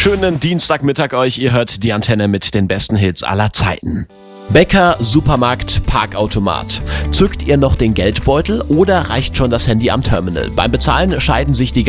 Schönen Dienstagmittag euch. Ihr hört die Antenne mit den besten Hits aller Zeiten. Bäcker, Supermarkt, Parkautomat. Zückt ihr noch den Geldbeutel oder reicht schon das Handy am Terminal? Beim Bezahlen scheiden sich die